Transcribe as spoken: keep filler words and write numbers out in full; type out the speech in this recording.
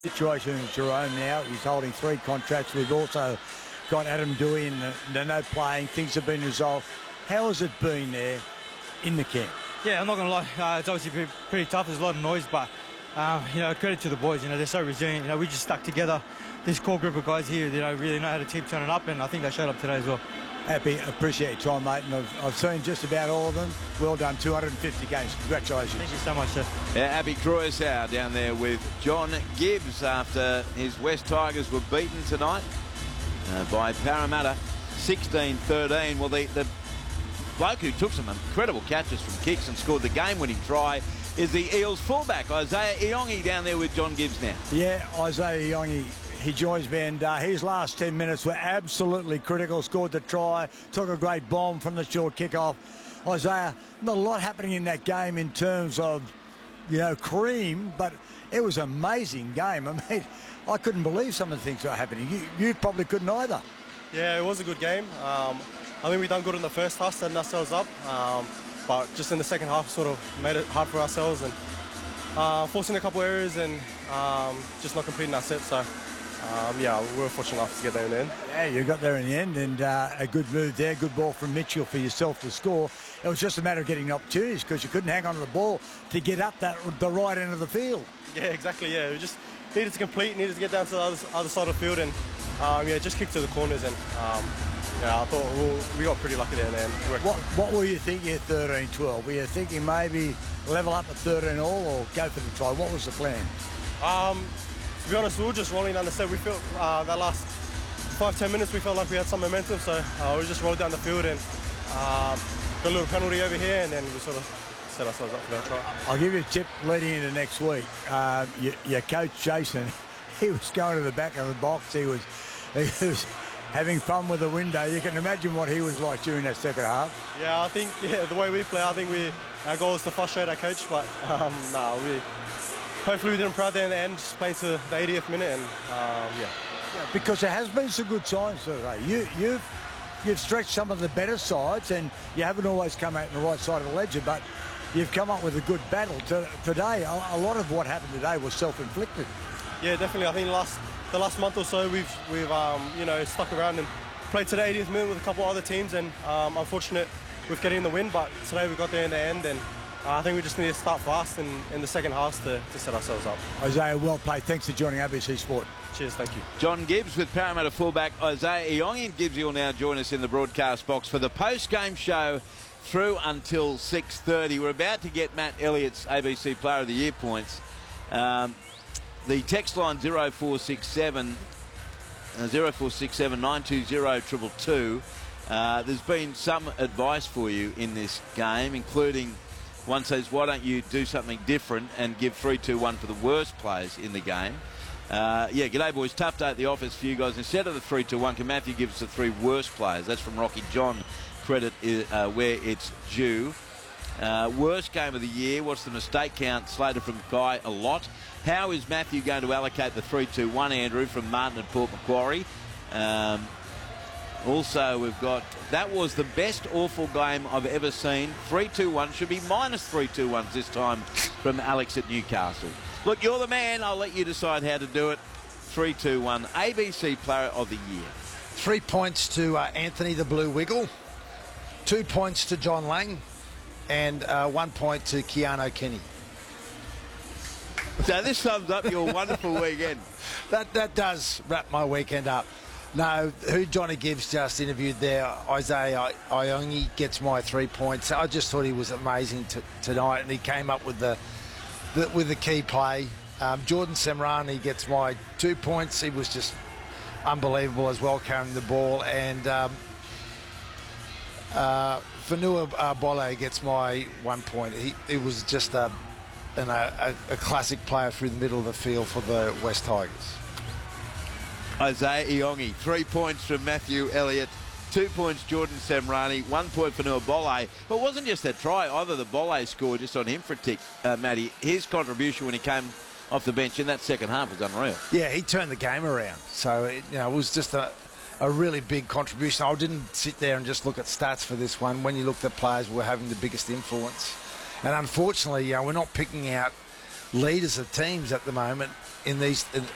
Situation in Jerome now. He's holding three contracts. We've also got Adam Dewey in the, the no playing. Things have been resolved. How has it been there in the camp? Yeah, I'm not going to lie. Uh, it's obviously pretty, pretty tough. There's a lot of noise, but um, you know, credit to the boys. You know, they're so resilient. You know, we just stuck together. This core group of guys here, you know, really know how to keep turning up, and I think they showed up today as well. Happy, appreciate your time, mate, and I've, I've seen just about all of them. Well done, two hundred fifty games. Congratulations. Thank you so much, sir. Yeah, Abby Croissau down there with John Gibbs after his West Tigers were beaten tonight uh, by Parramatta sixteen thirteen. Well, the, the bloke who took some incredible catches from kicks and scored the game-winning try is the Eels fullback, Isaiah Iongi, down there with John Gibbs now. Yeah, Isaiah Iongi. He joins me, and uh, his last ten minutes were absolutely critical. Scored the try, took a great bomb from the short kickoff. Isaiah, not a lot happening in that game in terms of, you know, cream, but it was an amazing game. I mean, I couldn't believe some of the things that were happening. You, you probably couldn't either. Yeah, it was a good game. Um, I think we done good in the first half, setting ourselves up, um, but just in the second half, sort of made it hard for ourselves and uh, forcing a couple errors and um, just not completing our set. So. Um, yeah, we were fortunate enough to get there in the end. Yeah, you got there in the end, and uh, a good move there. Good ball from Mitchell for yourself to score. It was just a matter of getting opportunities because you couldn't hang on to the ball to get up that the right end of the field. Yeah, exactly, yeah. We just needed to complete, needed to get down to the other, other side of the field and, um, yeah, just kick to the corners. And, um, yeah, I thought we, we got pretty lucky there in the end. What, what were you thinking at thirteen twelve? Were you thinking maybe level up at thirteen all or go for the try? What was the plan? Um... To be honest, we were just rolling down the set. We felt uh, that last five, ten minutes, we felt like we had some momentum, so uh, we just rolled down the field and uh, got a little penalty over here, and then we sort of set ourselves up for that try. I'll give you a tip leading into next week. Uh, your, your coach, Jason, he was going to the back of the box. He was, he was having fun with the window. You can imagine what he was like during that second half. Yeah, I think yeah, the way we play, I think we our goal is to frustrate our coach, but um, no, nah, we. Hopefully we didn't proud there in the end, just playing to the eightieth minute, and um, yeah. yeah. Because there has been some good signs today. You, you've, you've stretched some of the better sides, and you haven't always come out on the right side of the ledger, but you've come up with a good battle to, today. A, a lot of what happened today was self-inflicted. Yeah, definitely. I think the last, the last month or so we've, we've um, you know, stuck around and played to the eightieth minute with a couple of other teams, and um, unfortunate with getting the win, but today we got there in the end, and Uh, I think we just need to start fast in, in the second half to, to set ourselves up. Isaiah, well played. Thanks for joining A B C Sport. Cheers, thank you. John Gibbs with Parramatta fullback Isaiah Iongi, and Gibbs will now join us in the broadcast box for the post-game show through until six thirty. We're about to get Matt Elliott's A B C Player of the Year points. Um, the text line zero four six seven nine two zero two two two. Uh, there's been some advice for you in this game, including one says, why don't you do something different and give three two one for the worst players in the game? Uh, yeah, g'day boys, tough day at the office for you guys. Instead of the three two one, can Matthew give us the three worst players? That's from Rocky John. Credit is, uh, where it's due. Uh, worst game of the year, what's the mistake count? Slated from Guy a lot. How is Matthew going to allocate the three two one, Andrew, from Martin at Port Macquarie? Um, Also, we've got, that was the best awful game I've ever seen. three two one should be minus three two ones this time from Alex at Newcastle. Look, you're the man. I'll let you decide how to do it. three two one, A B C Player of the Year. Three points to uh, Anthony the Blue Wiggle. Two points to John Lang. And uh, one point to Keanu Kenny. So this sums up your wonderful weekend. That, that does wrap my weekend up. No, who Johnny Gibbs just interviewed there, Isaiah Iongi, gets my three points. I just thought he was amazing t tonight, and he came up with the, the with the key play. Um, Jordan Semrani gets my two points. He was just unbelievable as well, carrying the ball. And um, uh, Fanua uh, Bolle gets my one point. He, he was just a, an, a, a classic player through the middle of the field for the West Tigers. Isaiah Iongi, three points from Matthew Elliott, two points Jordan Semrani, one point for Noah Bolle. But it wasn't just that try either. The Bolle score just on him for a tick, uh, Matty. His contribution when he came off the bench in that second half was unreal. Yeah, he turned the game around. So, it, you know, it was just a, a really big contribution. I didn't sit there and just look at stats for this one. When you looked at players who were having the biggest influence. And unfortunately, you know, we're not picking out leaders of teams at the moment in these